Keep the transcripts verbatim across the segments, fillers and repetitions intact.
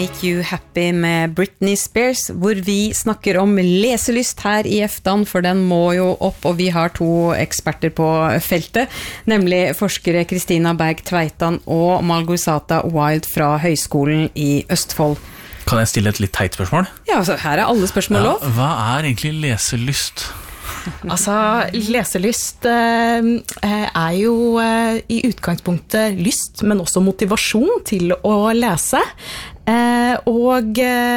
Make You Happy med Britney Spears, hvor vi snakker om leselyst her i Eftan, for den må jo opp, og vi har to eksperter på feltet, nemlig forskere Kristina Berg Tveitan og Malgorzata Wild fra Høgskolen i Østfold. Kan jeg stille et litt teit spørsmål? Ja, altså, her er alle spørsmål lov. Ja, hva er egentlig leselyst? Altså, leselyst eh, er jo eh, i utgangspunktet lyst, men også motivasjon til å lese. Eh, og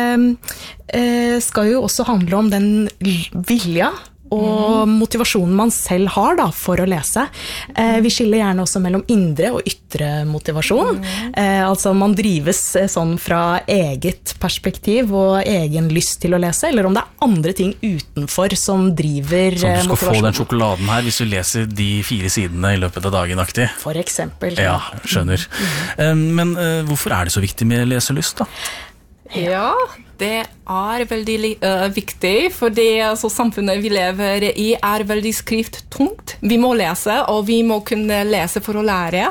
eh, skal jo også handle om den vilja og motivasjonen man selv har da, for å lese. Eh, vi skiller gjerne også mellom indre og ytre motivasjon. Eh, altså man drives sånn fra eget perspektiv og egen lyst til å lese, eller om det er andre ting utenfor som driver motivasjon. Så du skal motivasjon. få den sjokoladen her hvis du leser de fire sidene i løpet av dagen aktig? For eksempel. Ja, skjønner. Mm. Men uh, hvorfor er det så viktig med leselyst da? Ja, det er veldig uh, viktig, fordi altså, samfunnet vi lever i er veldig skrifttungt. Vi må lese, og vi må kunne lese for å lære.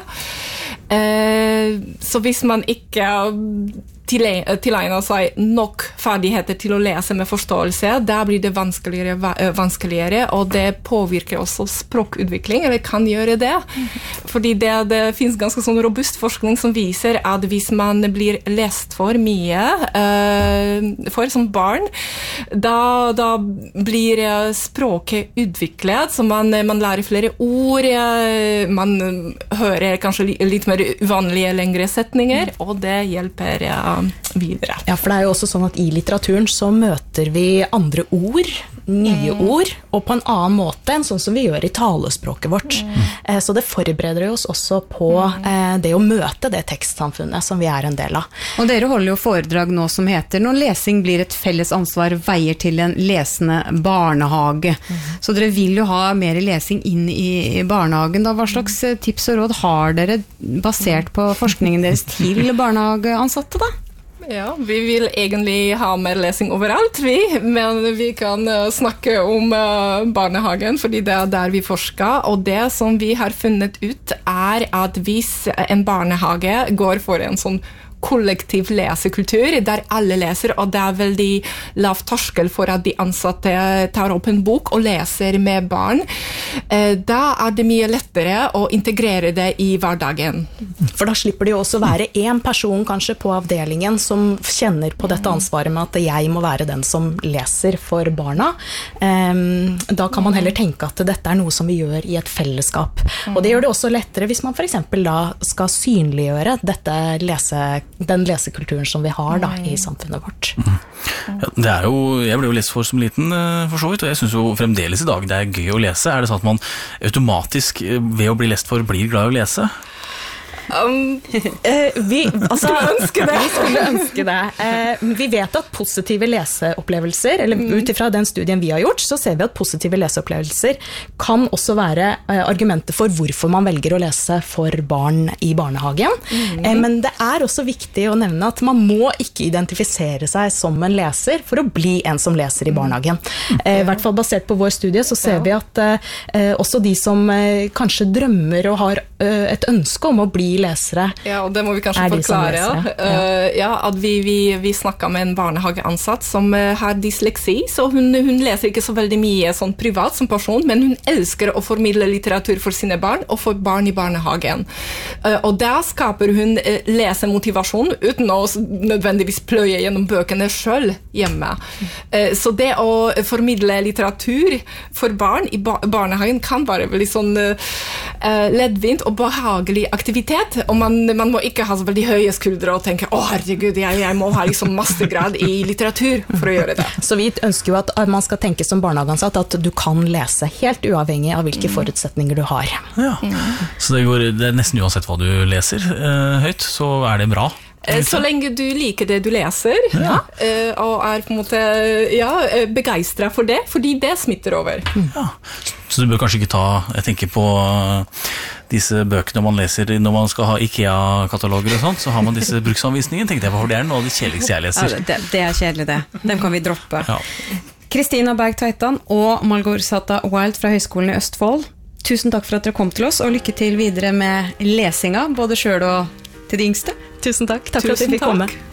Uh, så hvis man ikke tilegner seg nok ferdigheter til å lese med forståelse, da blir det vanskeligere, vanskeligere, og det påvirker også språkutvikling, eller kan gjøre det. Fordi det, det finnes ganske sånn robust forskning som viser at hvis man blir lest for mye uh, for som barn, da, da blir språket utviklet, så man, man lærer flere ord, man hører kanskje litt mer uvanlige lengre setninger, og det hjelper ja, videre. Ja, for det er jo også sånn at i litteraturen så møter vi andre ord, nye mm. ord, og på en annen måte enn sånn som vi gjør i talespråket vårt. Mm. Eh, så det forbereder oss også på eh, det å møte det tekstsamfunnet som vi er en del av. Og dere holder jo foredrag nå som heter «Når lesing blir et felles ansvar, veier til en lesende barnehage». Mm. Så dere vil jo ha mer lesing inn i barnehagen. Da. Hva slags tips og råd har dere basert på forskningen deres til barnehageansatte da? Ja, vi vil egentlig ha mer lesing overalt, vi, men vi kan uh, snakke om uh, barnehagen, fordi det er der vi forsker, og det som vi har funnet ut er at hvis en barnehage går for en sånn kollektiv lesekultur, der alle leser, og det er veldig lav terskel for at de ansatte tar opp en bok og leser med barn. Da er det mye lettere å integrere det i hverdagen. For da slipper det jo også være en person kanskje på avdelingen som kjenner på dette ansvaret med at jeg må være den som leser for barna. Da kan man heller tenke at dette er noe som vi gjør i et fellesskap. Og det gjør det også lettere hvis man for eksempel da skal synliggjøre dette lese den lesekulturen som vi har da, i samfunnet vårt. Mm. Ja, det er jo, jeg ble jo lest for som liten for så vidt, og jeg synes jo fremdeles i dag det er gøy å lese. Er det sånn at man automatisk ved å bli lest for blir glad i å lese? Um, eh, vi, altså, skulle ønske det. vi skulle ønske det. Eh, vi vet at positive leseopplevelser, eller mm. ut ifra den studien vi har gjort, så ser vi at positive leseopplevelser kan også være eh, argumenter for hvorfor man velger å lese for barn i barnehagen. Mm. Eh, men det er også viktig å nevne at man må ikke identifisere seg som en leser for å bli en som leser i barnehagen. Eh, I hvert fall basert på vår studie så ser vi at eh, også de som eh, kanskje drømmer og har eh, et ønske om å bli lesere. Ja, og det må vi kanskje forklare. Ja. Uh, ja, at vi, vi, vi snakket med en barnehageansatt som uh, har dysleksi, så hun, hun leser ikke så veldig mye sånn privat som person, men hun elsker å formidle litteratur for sine barn og for barn i barnehagen. Uh, og der skaper hun uh, lesemotivasjon uten å nødvendigvis pløye gjennom bøkene selv hjemme. Uh, så det å formidle litteratur for barn i ba- barnehagen kan være veldig sånn uh, leddvint og behagelig aktivitet. Og man, man må ikke ha så veldig høye skuldre og tenke, å herregud, jeg, jeg må ha liksom mastergrad i litteratur for å gjøre det. Så vi ønsker jo at man skal tenke som barnehageansatt at du kan lese helt uavhengig av hvilke mm. forutsetninger du har. Ja, mm. Så det, går, det er nesten uansett hva du leser uh, høyt, så er det bra. Så lenge du liker det du leser, ja. og er på en måte ja, begeistret for det, fordi det smitter over. Ja. Så du bør kanskje ikke ta, jeg tenker på disse bøkene man leser når man skal ha IKEA-kataloger og sånt, så har man disse bruksanvisningene, tenkte jeg på, for det er noe av det kjedeligste jeg leser. Ja, det, det er kjedelig det. Dem kan vi droppe. Ja. Kristina Berg Tveitan og Malgorzata Wild fra Høgskolen i Østfold, tusen takk for at dere kom til oss, og lykke til videre med lesinga, både selv og til de yngste. Tusen takk. Takk for at vi fikk komme.